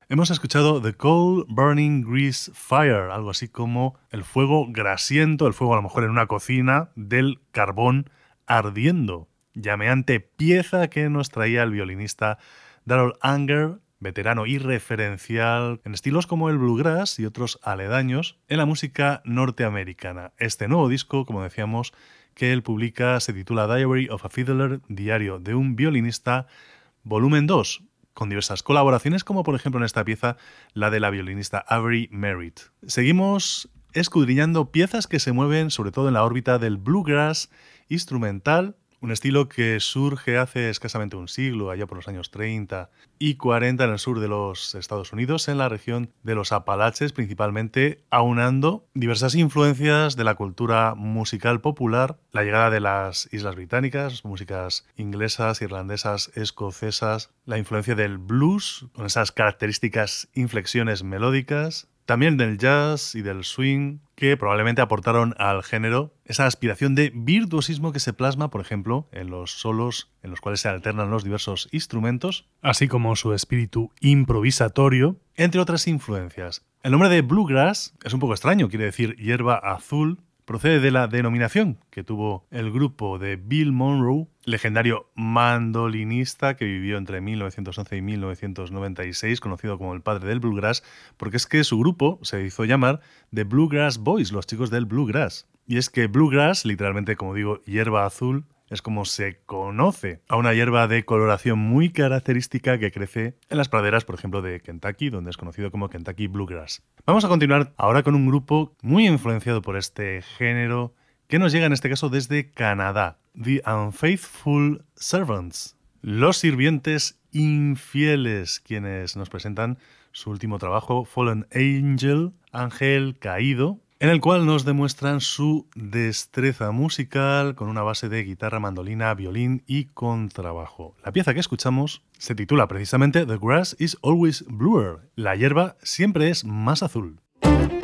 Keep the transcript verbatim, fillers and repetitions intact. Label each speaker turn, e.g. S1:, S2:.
S1: Hemos escuchado The Coal Burning Grease Fire, algo así como el fuego grasiento, el fuego a lo mejor en una cocina, del carbón ardiendo. Llameante pieza que nos traía el violinista Darrell Anger, veterano y referencial en estilos como el bluegrass y otros aledaños en la música norteamericana. Este nuevo disco, como decíamos, que él publica se titula Diary of a Fiddler, Diario de un violinista, volumen dos, con diversas colaboraciones, como por ejemplo en esta pieza la de la violinista Avery Merritt. Seguimos escudriñando piezas que se mueven sobre todo en la órbita del bluegrass instrumental, un estilo que surge hace escasamente un siglo, allá por los años treinta y cuarenta en el sur de los Estados Unidos, en la región de los Apalaches, principalmente aunando diversas influencias de la cultura musical popular, la llegada de las Islas Británicas, músicas inglesas, irlandesas, escocesas, la influencia del blues, con esas características inflexiones melódicas, también del jazz y del swing, que probablemente aportaron al género esa aspiración de virtuosismo que se plasma, por ejemplo, en los solos en los cuales se alternan los diversos instrumentos, así como su espíritu improvisatorio, entre otras influencias. El nombre de bluegrass es un poco extraño, quiere decir hierba azul. Procede de la denominación que tuvo el grupo de Bill Monroe, legendario mandolinista que vivió entre mil novecientos once y mil novecientos noventa y seis, conocido como el padre del bluegrass, porque es que su grupo se hizo llamar The Bluegrass Boys, los chicos del bluegrass. Y es que bluegrass, literalmente como digo, hierba azul, es como se conoce a una hierba de coloración muy característica que crece en las praderas, por ejemplo, de Kentucky, donde es conocido como Kentucky Bluegrass. Vamos a continuar ahora con un grupo muy influenciado por este género, que nos llega en este caso desde Canadá, The Unfaithful Servants, los sirvientes infieles, quienes nos presentan su último trabajo, Fallen Angel, Ángel Caído, en el cual nos demuestran su destreza musical con una base de guitarra, mandolina, violín y contrabajo. La pieza que escuchamos se titula precisamente The Grass is Always Bluer, la hierba siempre es más azul.